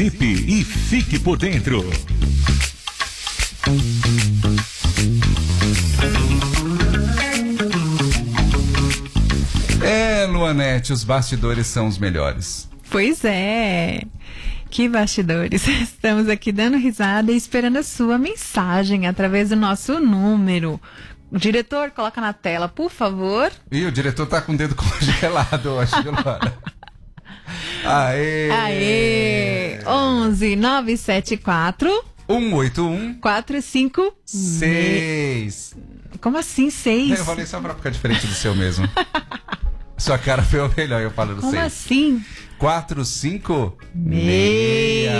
Participe e fique por dentro. Luanete, os bastidores são os melhores. Pois é. Que bastidores. Estamos aqui dando risada e esperando a sua mensagem através do nosso número. O diretor, coloca na tela, por favor. Ih, o diretor tá com o dedo congelado hoje, Luana. Aê! 11 974 181 456. Como assim, 6? Eu falei só pra ficar diferente do seu mesmo. Sua cara foi o melhor, eu falo do 6. Como assim? 456.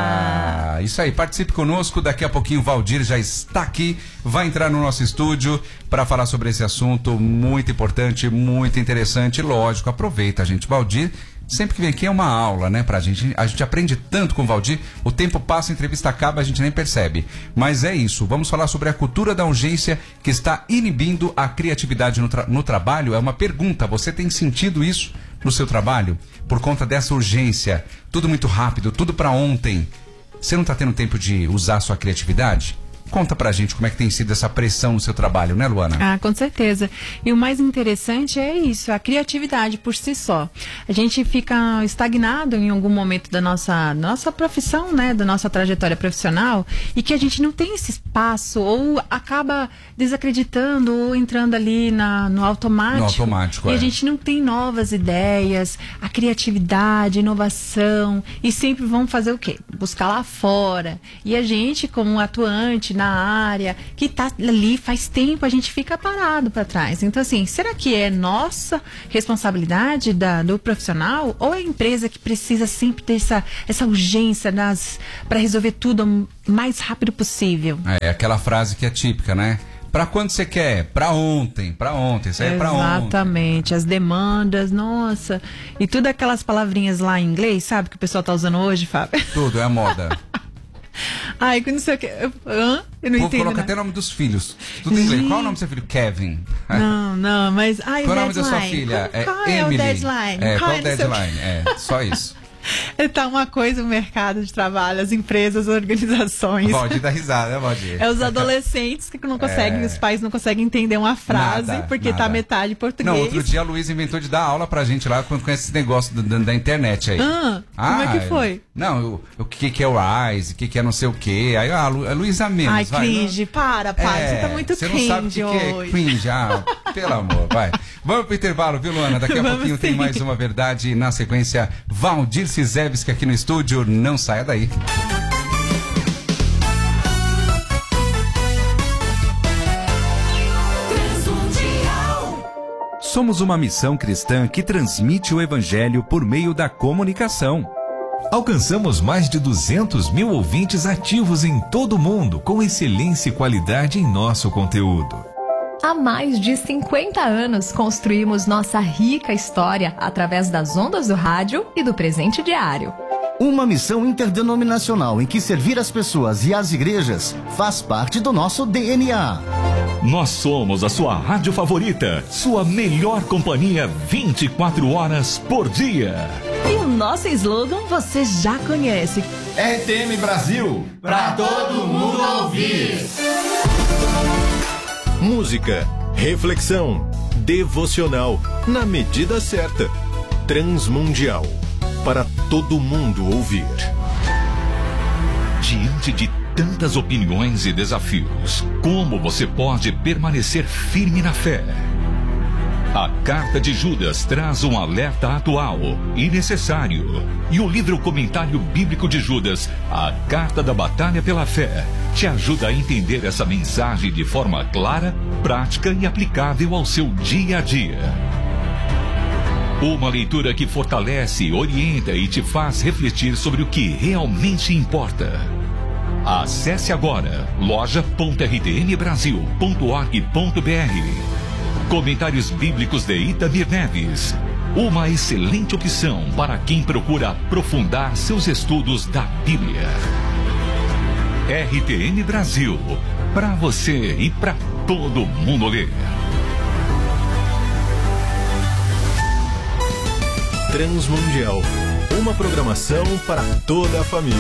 Isso aí, participe conosco. Daqui a pouquinho o Valdir já está aqui, vai entrar no nosso estúdio para falar sobre esse assunto muito importante, muito interessante. Lógico, aproveita, gente. Valdir, sempre que vem aqui é uma aula, né, pra gente. A gente aprende tanto com o Valdir, o tempo passa, a entrevista acaba, a gente nem percebe. Mas é isso, vamos falar sobre a cultura da urgência que está inibindo a criatividade no trabalho. É uma pergunta, você tem sentido isso no seu trabalho? Por conta dessa urgência, tudo muito rápido, tudo pra ontem. Você não está tendo tempo de usar a sua criatividade? Conta pra gente como é que tem sido essa pressão no seu trabalho, né, Luana? Ah, com certeza. E o mais interessante é isso, a criatividade por si só. A gente fica estagnado em algum momento da nossa profissão, né, da nossa trajetória profissional, e que a gente não tem esse espaço, ou acaba desacreditando, ou entrando ali no automático. No automático, e a gente não tem novas ideias, a criatividade, inovação, e sempre vamos fazer o quê? Buscar lá fora. E a gente, como atuante na área, que está ali faz tempo, a gente fica parado para trás. Então, assim, será que é nossa responsabilidade do profissional, ou é a empresa que precisa sempre ter essa urgência para resolver tudo o mais rápido possível? É aquela frase que é típica, né? Pra quando você quer? Pra ontem, isso aí é pra ontem. Exatamente, as demandas, nossa, e tudo aquelas palavrinhas lá em inglês, sabe, que o pessoal tá usando hoje, Fábio? Tudo, é moda. Ai, que não sei o que. Eu não entendo. Coloca até o nome dos filhos. Tudo em inglês. Qual é o nome do seu filho? Kevin. Não, mas. Ai, qual é o nome da sua filha? Qual Emily. É o deadline? Qual é o deadline? Só isso. Tá uma coisa o mercado de trabalho, as empresas, as organizações. Pode dar risada, pode. É os adolescentes que não conseguem, os pais não conseguem entender uma frase, porque tá metade português. Não, outro dia a Luísa inventou de dar aula pra gente lá com esse negócio da internet aí. Como é que foi? Não, o que é o RISE, o que é não sei o que. Aí a Luísa menos. Ai, cringe, para, você tá muito cringe hoje. Você não sabe o que é cringe, pelo amor, vai. Vamos pro intervalo, viu, Luana? Daqui a pouquinho tem mais uma verdade e na sequência, Valdir Cizevski aqui no estúdio, não saia daí. Somos uma missão cristã que transmite o evangelho por meio da comunicação. Alcançamos mais de 200 mil ouvintes ativos em todo o mundo, com excelência e qualidade em nosso conteúdo. Há mais de 50 anos construímos nossa rica história através das ondas do rádio e do presente diário. Uma missão interdenominacional em que servir as pessoas e as igrejas faz parte do nosso DNA. Nós somos a sua rádio favorita, sua melhor companhia 24 horas por dia. E o nosso slogan você já conhece. RTM Brasil, pra todo mundo ouvir. Música, reflexão, devocional, na medida certa. Transmundial, para todo mundo ouvir. Diante de tantas opiniões e desafios, como você pode permanecer firme na fé? A Carta de Judas traz um alerta atual e necessário. E o livro Comentário Bíblico de Judas, a Carta da Batalha pela Fé, te ajuda a entender essa mensagem de forma clara, prática e aplicável ao seu dia a dia. Uma leitura que fortalece, orienta e te faz refletir sobre o que realmente importa. Acesse agora loja.rtmbrasil.org.br. Comentários Bíblicos de Itamir Neves. Uma excelente opção para quem procura aprofundar seus estudos da Bíblia. RTM Brasil. Para você e para todo mundo ler. Transmundial. Uma programação para toda a família.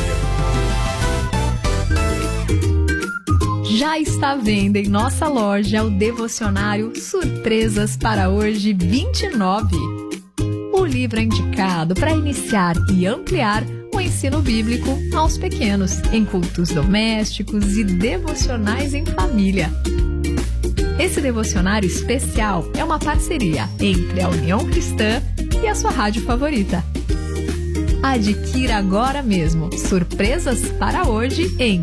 Já está à venda em nossa loja o devocionário Surpresas para Hoje 29. O livro é indicado para iniciar e ampliar o ensino bíblico aos pequenos, em cultos domésticos e devocionais em família. Esse devocionário especial é uma parceria entre a União Cristã e a sua rádio favorita. Adquira agora mesmo Surpresas para Hoje em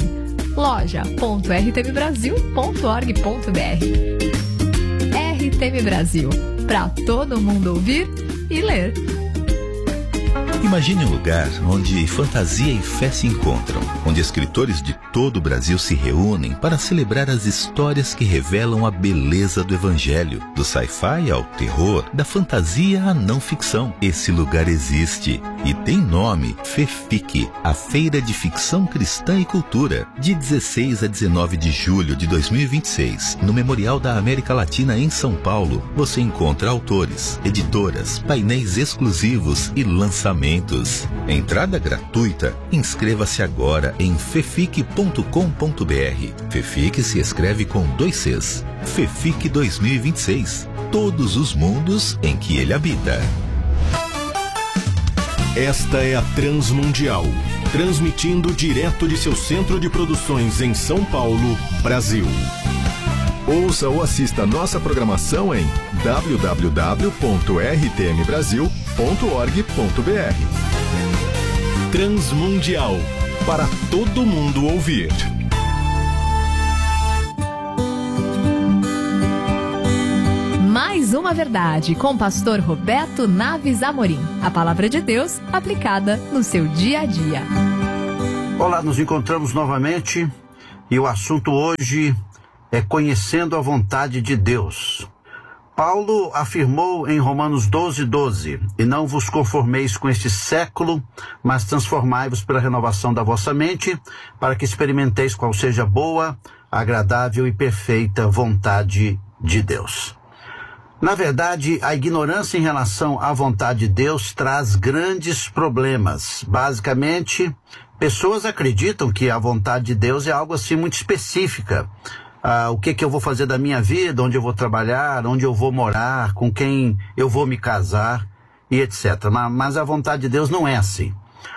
loja.rtmbrasil.org.br. RTM Brasil, para todo mundo ouvir e ler. Imagine um lugar onde fantasia e fé se encontram, onde escritores de todo o Brasil se reúnem para celebrar as histórias que revelam a beleza do Evangelho, do sci-fi ao terror, da fantasia à não ficção. Esse lugar existe e tem nome: FEFIC, a Feira de Ficção Cristã e Cultura, de 16 a 19 de julho de 2026, no Memorial da América Latina em São Paulo. Você encontra autores, editoras, painéis exclusivos e lançamentos. Entrada gratuita. Inscreva-se agora em fefic.com.br. FEFIC se escreve com 2 Cs. FEFIC 2026. Todos os mundos em que ele habita. Esta é a Transmundial, transmitindo direto de seu centro de produções em São Paulo, Brasil. Ouça ou assista nossa programação em www.rtmbrasil.org.br. Transmundial, para todo mundo ouvir. Mais uma verdade com o pastor Roberto Naves Amorim. A palavra de Deus aplicada no seu dia a dia. Olá, nos encontramos novamente e o assunto hoje é conhecendo a vontade de Deus. Paulo afirmou em Romanos 12:12, e não vos conformeis com este século, mas transformai-vos pela renovação da vossa mente, para que experimenteis qual seja boa, agradável e perfeita vontade de Deus. Na verdade, a ignorância em relação à vontade de Deus traz grandes problemas. Basicamente, pessoas acreditam que a vontade de Deus é algo assim muito específica. O que eu vou fazer da minha vida, onde eu vou trabalhar, onde eu vou morar, com quem eu vou me casar e etc. Mas a vontade de Deus não é assim.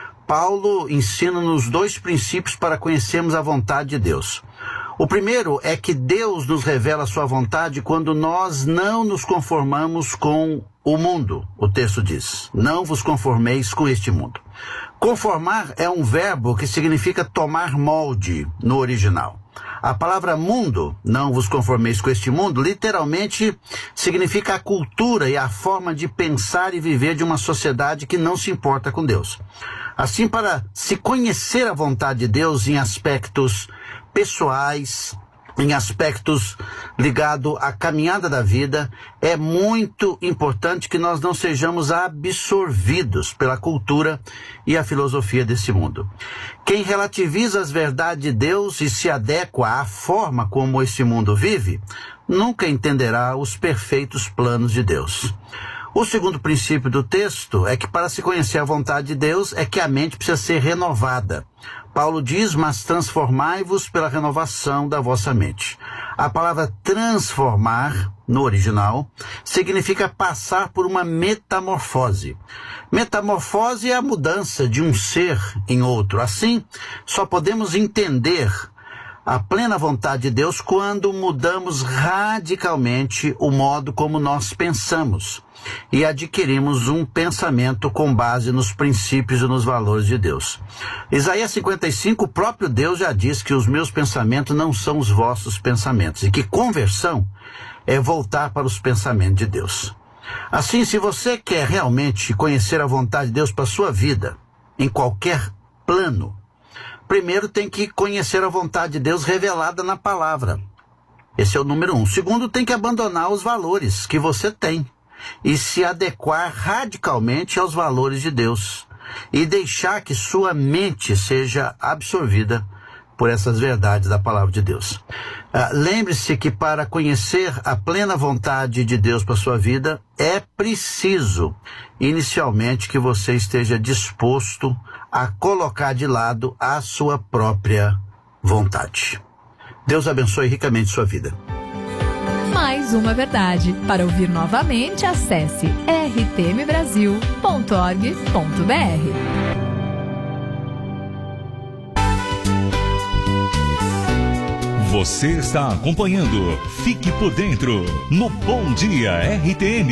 Paulo ensina-nos 2 princípios para conhecermos a vontade de Deus. O primeiro é que Deus nos revela a sua vontade quando nós não nos conformamos com o mundo. O texto diz: não vos conformeis com este mundo. Conformar é um verbo que significa tomar molde no original. A palavra mundo, não vos conformeis com este mundo, literalmente significa a cultura e a forma de pensar e viver de uma sociedade que não se importa com Deus. Assim, para se conhecer a vontade de Deus em aspectos pessoais, em aspectos ligados à caminhada da vida, é muito importante que nós não sejamos absorvidos pela cultura e a filosofia desse mundo. Quem relativiza as verdades de Deus e se adequa à forma como esse mundo vive, nunca entenderá os perfeitos planos de Deus. O segundo princípio do texto é que para se conhecer a vontade de Deus é que a mente precisa ser renovada. Paulo diz: mas transformai-vos pela renovação da vossa mente. A palavra transformar, no original, significa passar por uma metamorfose. Metamorfose é a mudança de um ser em outro. Assim, só podemos entender a plena vontade de Deus quando mudamos radicalmente o modo como nós pensamos e adquirimos um pensamento com base nos princípios e nos valores de Deus. Isaías 55, o próprio Deus já diz que os meus pensamentos não são os vossos pensamentos e que conversão é voltar para os pensamentos de Deus. Assim, se você quer realmente conhecer a vontade de Deus para a sua vida, em qualquer plano, primeiro tem que conhecer a vontade de Deus revelada na palavra. Esse é o número 1. Segundo, tem que abandonar os valores que você tem e se adequar radicalmente aos valores de Deus e deixar que sua mente seja absorvida por essas verdades da palavra de Deus. Lembre-se que para conhecer a plena vontade de Deus para a sua vida, é preciso, inicialmente, que você esteja disposto a colocar de lado a sua própria vontade. Deus abençoe ricamente sua vida. Mais uma verdade. Para ouvir novamente, acesse rtmbrasil.org.br. Você está acompanhando Fique por Dentro no Bom Dia RTM.